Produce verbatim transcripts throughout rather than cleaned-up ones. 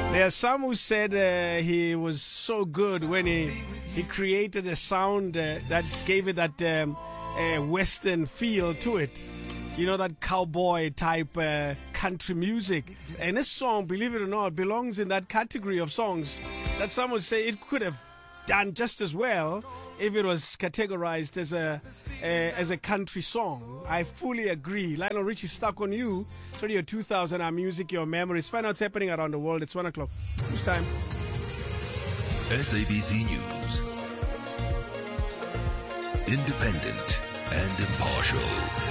There are some who said uh, he was so good when he he created a sound uh, that gave it that um, uh, Western feel to it. You know, that cowboy type uh, country music. And this song, believe it or not, belongs in that category of songs that some would say it could have done just as well if it was categorized as a uh, as a country song. I fully agree. Lionel Richie, Stuck on You. It's Radio two thousand, our music, your memories. Find out what's happening around the world. It's one o'clock. Which time? S A B C News. Independent and impartial.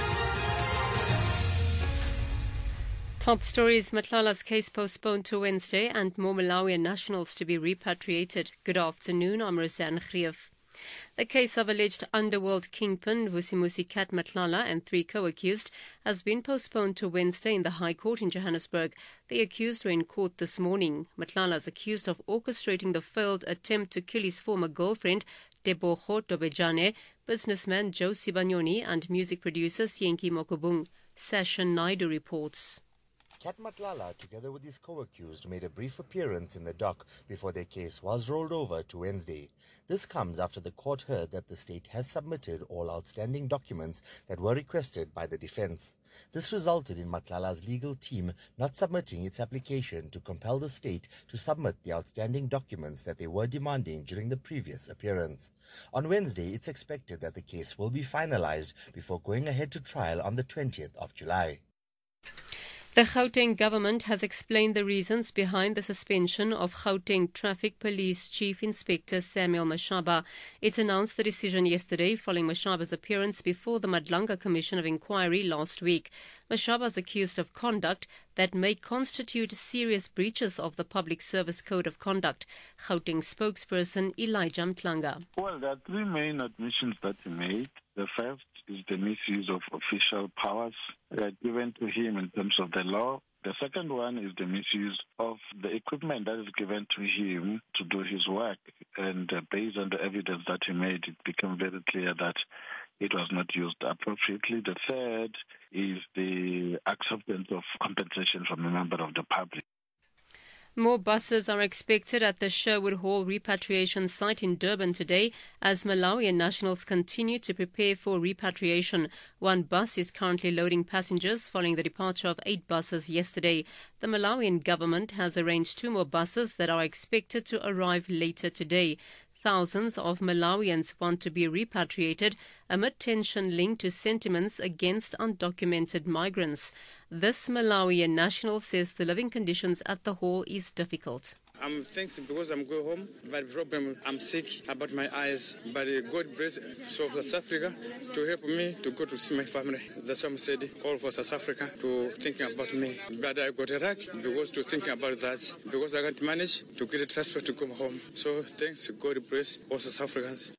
Top stories: Matlala's case postponed to Wednesday and more Malawian nationals to be repatriated. Good afternoon, I'm Roseanne Greef. The case of alleged underworld kingpin Vusimusi Cat Matlala and three co-accused has been postponed to Wednesday in the High Court in Johannesburg. The accused were in court this morning. Matlala is accused of orchestrating the failed attempt to kill his former girlfriend, Tebogo Tobejane, businessman Joe Sibanyoni and music producer Sienki Mokobung. Sasha Naidu reports. Cat Matlala, together with his co-accused, made a brief appearance in the dock before their case was rolled over to Wednesday. This comes after the court heard that the state has submitted all outstanding documents that were requested by the defense. This resulted in Matlala's legal team not submitting its application to compel the state to submit the outstanding documents that they were demanding during the previous appearance. On Wednesday, it's expected that the case will be finalized before going ahead to trial on the twentieth of July. The Gauteng government has explained the reasons behind the suspension of Gauteng Traffic Police Chief Inspector Samuel Mashaba. It announced the decision yesterday following Mashaba's appearance before the Madlanga Commission of Inquiry last week. Mashaba is accused of conduct that may constitute serious breaches of the Public Service Code of Conduct. Gauteng spokesperson Elijah Mtlanga. Well, there are three main admissions that he made. The first is the misuse of official powers uh, given to him in terms of the law. The second one is the misuse of the equipment that is given to him to do his work. And uh, based on the evidence that he made, it became very clear that it was not used appropriately. The third is the acceptance of compensation from a member of the public. More buses are expected at the Sherwood Hall repatriation site in Durban today as Malawian nationals continue to prepare for repatriation. One bus is currently loading passengers following the departure of eight buses yesterday. The Malawian government has arranged two more buses that are expected to arrive later today. Thousands of Malawians want to be repatriated amid tension linked to sentiments against undocumented migrants. This Malawian national says the living conditions at the hall is difficult. I'm thankful because I'm going home, but the problem, I'm sick about my eyes. But God bless South Africa to help me to go to see my family. That's why I said all for South Africa to thinking about me. But I got a rack because to thinking about that, because I can't manage to get a transfer to come home. So thanks, God bless all South Africans.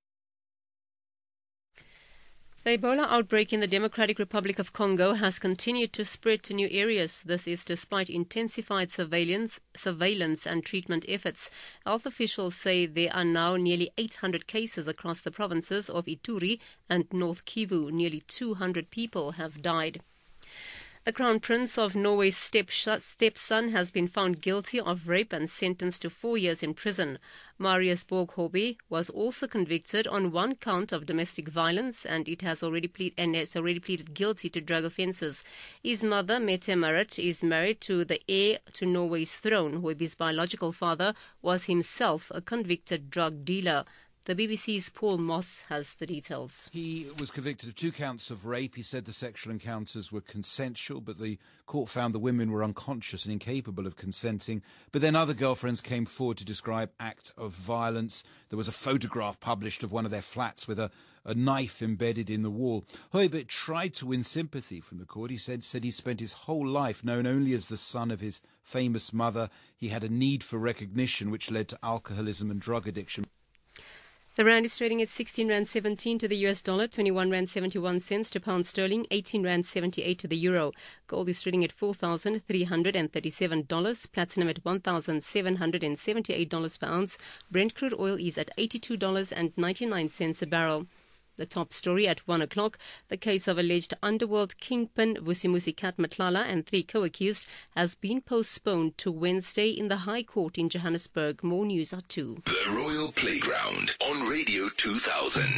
The Ebola outbreak in the Democratic Republic of Congo has continued to spread to new areas. This is despite intensified surveillance, surveillance and treatment efforts. Health officials say there are now nearly eight hundred cases across the provinces of Ituri and North Kivu. Nearly two hundred people have died. The Crown Prince of Norway's step stepson has been found guilty of rape and sentenced to four years in prison. Marius Borg Hobby was also convicted on one count of domestic violence, and it has already plead and has already pleaded guilty to drug offences. His mother, Mette Marit, is married to the heir to Norway's throne. Hobby's biological father was himself a convicted drug dealer. The B B C's Paul Moss has the details. He was convicted of two counts of rape. He said the sexual encounters were consensual, but the court found the women were unconscious and incapable of consenting. But then other girlfriends came forward to describe acts of violence. There was a photograph published of one of their flats with a, a knife embedded in the wall. Hoybert tried to win sympathy from the court. He said, said he spent his whole life known only as the son of his famous mother. He had a need for recognition, which led to alcoholism and drug addiction. The rand is trading at sixteen rand seventeen to the U S dollar, twenty-one rand seventy-one cents to pound sterling, eighteen rand seventy-eight to the euro. Gold is trading at four thousand three hundred thirty-seven dollars, platinum at one thousand seven hundred seventy-eight dollars per ounce. Brent crude oil is at eighty-two dollars and ninety-nine cents a barrel. The top story at one o'clock, the case of alleged underworld kingpin Vusimusi Kat Matlala and three co-accused has been postponed to Wednesday in the High Court in Johannesburg. More news at two. The Royal Playground on Radio two thousand.